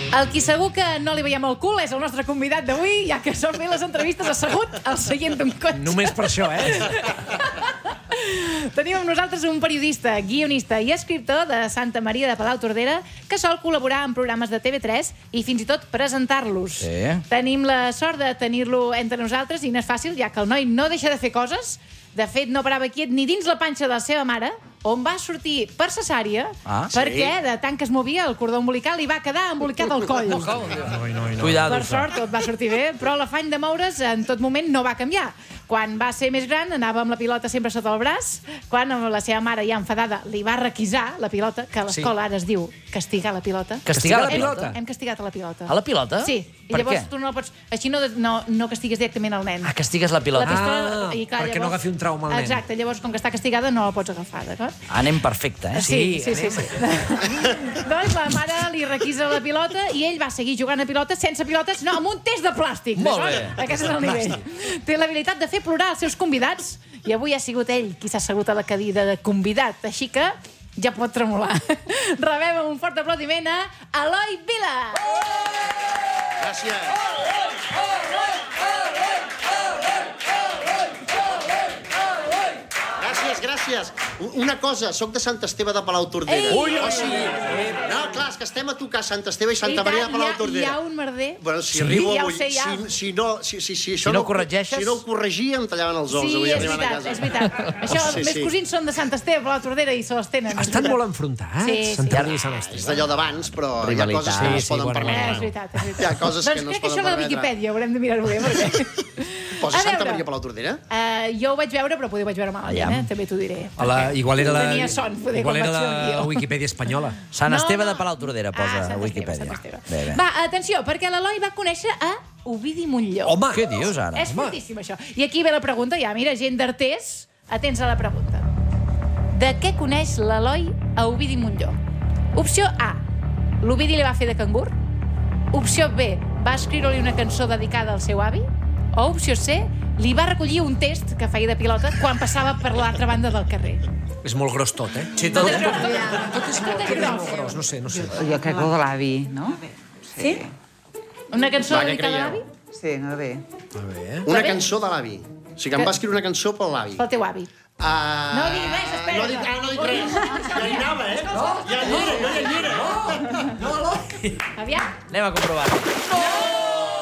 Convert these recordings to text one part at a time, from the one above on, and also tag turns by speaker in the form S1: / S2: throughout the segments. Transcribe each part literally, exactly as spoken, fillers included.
S1: El qui segur que no li veiem el cul és el nostre convidat d'avui, ja que som fent les entrevistes assegut al seient d'un cotxe.
S2: Només per això, eh?
S1: Tenim amb nosaltres un periodista, guionista i escriptor de Santa Maria de Palautordera que sol col·laborar en programes de T V tres i fins i tot presentar-los.
S3: Sí.
S1: Tenim la sort de tenir-lo entre nosaltres i no és fàcil, ja que el noi no deixa de fer coses. De fet, no parava quiet ni dins la panxa de la seva mare, on va sortir per cesària,
S3: Ah,
S1: perquè
S3: sí?
S1: de tant que es movia el cordó umbilical li va quedar embolicat al coll.
S2: No, no, no.
S3: Cuidado.
S1: Per sort, tot va sortir bé, però l'afany de moure's en tot moment no va canviar. Quan va ser més gran, anava amb la pilota sempre sota el braç. Quan amb la seva mare, ja enfadada, li va requisar la pilota, que a l'escola ara es diu castigar la pilota.
S3: Castigar la
S1: Hem-
S3: pilota?
S1: Hem castigat a la pilota.
S3: A la pilota?
S1: Sí. I
S3: Per
S1: llavors
S3: què?
S1: tu no la pots... Així no, no, no castigues directament al nen.
S3: Ah, castigues la pilota.
S1: La pistola,
S2: Ah,
S1: i, clar,
S2: perquè no agafi un trauma al nen.
S1: Exacte, llavors, com que està castigada, no la pots agafar, d'acord?
S3: Anem perfecte, eh?
S1: Sí, sí, sí. sí. Doncs la mare li requisa la pilota i ell va seguir jugant a pilotes sense pilotes, no, amb un test de plàstic.
S3: Molt
S1: d'acord?
S3: bé.
S1: Aquest és el nivell. Té l'habilitat de fer plorar els seus convidats i avui ha sigut ell qui s'ha assegut a la cadira de convidat, així que ja pot tremolar. Rebem amb un fort aplaudiment a Eloi Vila.
S4: Gràcies. Gràcies, gràcies. Una cosa, sóc de Sant Esteve de Palautordera.
S1: Ei! Ui,
S4: O sigui, no, clar, és que estem a tocar Sant Esteve i Santa Maria de
S1: Hi ha, hi
S4: Palautordera.
S1: ha un merder.
S4: Bueno, si
S1: Sí?
S4: arribo
S1: Ja ho
S4: avui,
S1: sé, ja.
S4: si, si no, si, si, si, això
S3: Si no corregeixes?
S4: Si no ho corregia, em tallaven els ous
S1: Sí,
S4: avui
S1: és
S4: arribant a
S1: veritat,
S4: casa.
S1: és veritat. Això,
S4: Sí,
S1: els meus
S4: sí.
S1: cosins són de Sant Esteve, per la Tordera, i se les tenen. és
S2: Estan
S1: veritat.
S2: molt enfrontats,
S1: Sí, sí.
S2: Sant Maria i Sant Esteve.
S4: És d'allò d'abans, però hi ha
S3: Rivalitat.
S4: coses que no
S2: Sí,
S4: es
S2: sí,
S4: poden
S2: bueno,
S1: Eh,
S4: permetre.
S1: és veritat, és veritat.
S4: Hi ha coses que
S1: doncs
S4: no es
S1: crec que
S4: poden
S1: això de la
S4: permetre.
S1: Viquipèdia haurem de mirar-ho bé, perquè...
S4: Posa
S1: A
S4: Santa
S1: veure.
S4: Maria Palautordera?
S1: Uh, jo ho vaig veure, però poder ho vaig veure malament,
S3: Aviam.
S1: eh? També t'ho diré.
S2: A la, igual era la,
S1: Tenia son, poder,
S2: igual
S1: quan
S2: era
S1: vaig fer el
S2: la
S1: guió.
S2: Wikipedia espanyola.
S3: Sant
S1: No,
S3: Esteve
S1: no.
S3: de Palautordera, posa
S1: Ah,
S3: a
S1: Sant
S3: Wikipedia.
S1: Esteve, Sant Esteve.
S3: Bé, bé.
S1: Va, atenció, perquè l'Eloi va conèixer a Ovidi Montllor.
S2: Home!
S3: Què dius, ara?
S1: És fortíssim, això. I aquí ve la pregunta, ja, mira, gent d'Artés, atents a la pregunta. De què coneix l'Eloi a Ovidi Montllor? Opció A, l'Ovidi li va fer de cangur. Opció B, va escriure-li una cançó dedicada al seu avi. O opció C, li va recollir un test que feia de pilota quan passava per l'altra banda del carrer.
S2: És molt gros tot, eh? Sí,
S1: Tot
S2: tot,
S1: és
S2: tot,
S1: gros.
S2: tot, tot és molt, tot és
S1: gros.
S2: molt gros, no sé, no sé.
S5: Jo crec que el de l'avi, no?
S1: Sí? Una cançó
S4: Va, què
S1: dedicada a
S4: creieu?
S1: l'avi?
S5: Sí, no bé.
S2: A veure.
S4: Una
S1: bé?
S4: cançó de l'avi. O sigui, que em
S1: Que-
S4: va escriure una cançó per l'avi.
S1: Pel teu avi.
S4: Uh...
S1: No diguis res, espera.
S4: No dic, ah, no dic res. Ja hi anava, eh? Ja hi era, jo ja hi era.
S1: Aviam.
S3: Anem a comprovar.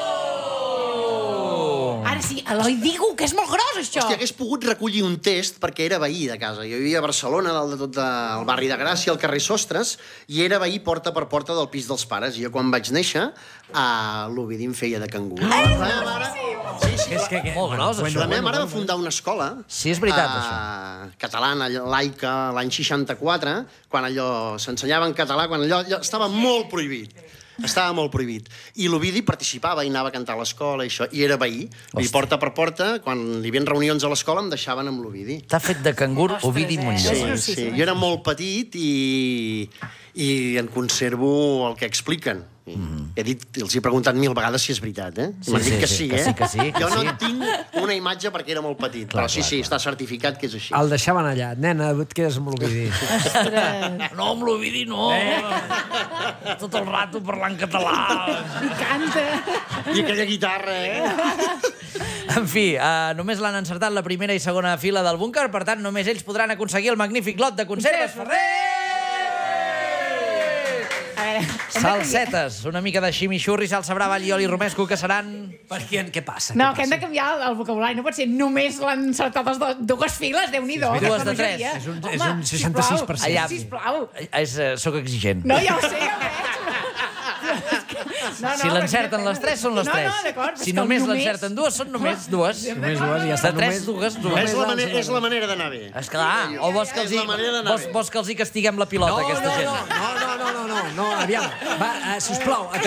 S1: Ara sí, Eloi, digue-ho, que és molt gros, això.
S4: Hòstia, hagués pogut recollir un test perquè era veí de casa. Jo vivia a Barcelona, dalt de tot el barri de Gràcia, al carrer Sostres, i era veí porta per porta del pis dels pares. I jo, quan vaig néixer, a l'Ovidi em feia de cangur. La meva mare... Sí, sí,
S2: És que, que,
S3: Molt gros, això.
S4: La meva mare va fundar una escola
S3: Sí, és veritat,
S4: eh, catalana, laica, l'any seixanta-quatre, quan allò s'ensenyava en català, quan allò, allò estava molt prohibit. Estava molt prohibit. I l'Ovidi participava i anava a cantar a l'escola i això, i era veí. I porta per porta, quan hi havia reunions a l'escola, em deixaven amb l'Ovidi.
S3: T'ha fet de cangur Ovidi
S1: eh?
S3: Montllor.
S1: És
S4: Sí,
S1: grossíssim,
S4: sí. Jo era molt petit i, i en conservo el que expliquen. I he dit, els he preguntat mil vegades si és veritat, eh? I m'han
S3: Sí,
S4: dit
S3: sí,
S4: que
S3: sí,
S4: sí,
S3: que
S4: eh?
S3: sí, que sí, que
S4: jo no
S3: sí.
S4: en tinc una imatge perquè era molt petit,
S3: Clar,
S4: però sí,
S3: clar,
S4: sí,
S3: clar.
S4: està certificat que és així.
S2: el deixaven allà. Nena, et quedes amb l'Ovidi.
S3: No, amb l'Ovidi no. Tot el rato parlant català.
S1: I canta.
S4: I aquella guitarra, eh?
S3: En fi, uh, només l'han encertat la primera i segona fila del búnquer, per tant, només ells podran aconseguir el magnífic lot de conserves Ferrer!
S1: A veure, hem de canviar.
S3: Salsetes, una mica de ximixurri, salsa brava, allioli i romesco, que seran...
S2: Per què? Què passa?
S1: No,
S2: què
S1: que hem de
S2: passa?
S1: canviar el, el vocabulari. No pot ser només l'han encertat les do- dues files, Déu-n'hi-do.
S3: Sí, és veritat.
S1: aquesta
S3: Dues de tres.
S1: majoria.
S2: És un-
S1: Home,
S2: és un seixanta-sis per cent.
S1: Sisplau, sisplau.
S3: És, uh, soc exigent.
S1: No, ja ho sé, ja ho veig. No, no,
S3: Si l'encerten
S1: perquè-
S3: les tres, són les
S1: no,
S3: tres.
S1: No, d'acord.
S3: Si només l'encerten dues, són només dues.
S2: Només dues i ja
S3: De
S2: està.
S3: tres,
S2: Només-
S3: dues,
S4: És
S3: dues.
S4: la, manera, és la manera d'anar bé.
S3: És clar, o vols que els,
S4: És la
S3: hi,
S4: manera d'anar
S3: vols,
S4: bé.
S3: vols que els hi castiguem la pilota,
S2: No,
S3: aquesta
S2: no,
S3: gent?
S2: no, no, no, no, no, no, aviam. Va, uh, sisplau,